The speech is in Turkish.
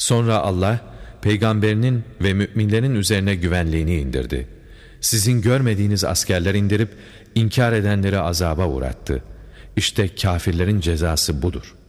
Sonra Allah, peygamberinin ve müminlerin üzerine güvenliğini indirdi. Sizin görmediğiniz askerler indirip, inkar edenleri azaba uğrattı. İşte kafirlerin cezası budur.